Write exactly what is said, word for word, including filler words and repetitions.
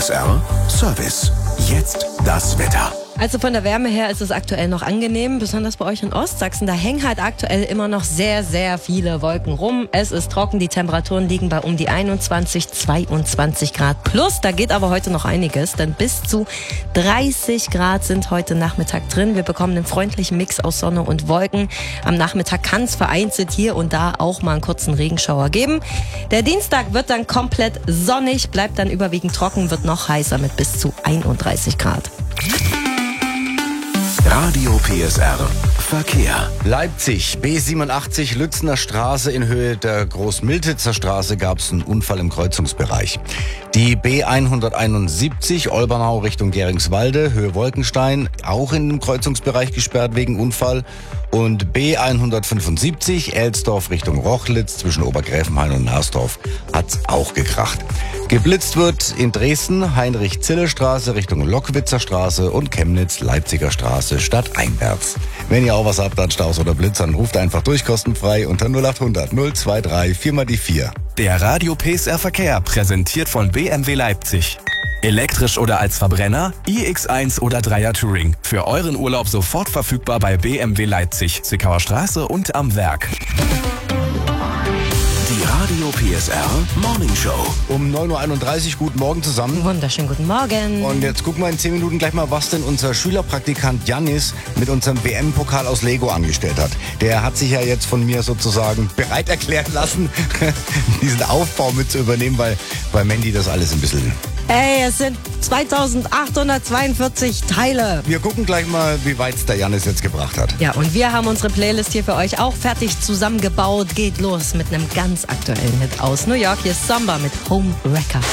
S R Service. Jetzt das Wetter. Also von der Wärme her ist es aktuell noch angenehm, besonders bei euch in Ostsachsen. Da hängen halt aktuell immer noch sehr, sehr viele Wolken rum. Es ist trocken, die Temperaturen liegen bei um die einundzwanzig, zweiundzwanzig Grad plus. Da geht aber heute noch einiges, denn bis zu dreißig Grad sind heute Nachmittag drin. Wir bekommen einen freundlichen Mix aus Sonne und Wolken. Am Nachmittag kann es vereinzelt hier und da auch mal einen kurzen Regenschauer geben. Der Dienstag wird dann komplett sonnig, bleibt dann überwiegend trocken, wird noch heißer mit bis zu einunddreißig Grad. Radio P S R Verkehr. Leipzig, B siebenundachtzig, Lützner Straße in Höhe der Großmiltitzer Straße gab es einen Unfall im Kreuzungsbereich. Die B hunderteinundsiebzig, Olbernau Richtung Geringswalde, Höhe Wolkenstein, auch in dem Kreuzungsbereich gesperrt wegen Unfall. Und B hundertfünfundsiebzig, Elsdorf Richtung Rochlitz zwischen Obergräfenhain und Narsdorf hat's auch gekracht. Geblitzt wird in Dresden Heinrich-Zille-Straße Richtung Lockwitzer Straße und Chemnitz-Leipziger Straße stadteinwärts. Wenn ihr auch was habt an Staus oder Blitz, dann ruft einfach durch kostenfrei unter null acht hundert null zwei drei vier mal die vier. Der Radio P S R Verkehr, präsentiert von B M W Leipzig. Elektrisch oder als Verbrenner, i X eins oder Dreier Touring. Für euren Urlaub sofort verfügbar bei B M W Leipzig, Zickauer Straße und am Werk. Die Radio P S R Morning Show. Um neun Uhr einunddreißig, guten Morgen zusammen. Wunderschönen guten Morgen. Und jetzt gucken wir in zehn Minuten gleich mal, was denn unser Schülerpraktikant Janis mit unserem W M-Pokal aus Lego angestellt hat. Der hat sich ja jetzt von mir sozusagen bereit erklären lassen, diesen Aufbau mit zu übernehmen, weil bei Mandy das alles ein bisschen... Ey, es sind zweitausendachthundertzweiundvierzig Teile. Wir gucken gleich mal, wie weit es der Janis jetzt gebracht hat. Ja, und wir haben unsere Playlist hier für euch auch fertig zusammengebaut. Geht los mit einem ganz aktuellen Hit aus New York. Hier ist Samba mit Home Wrecker.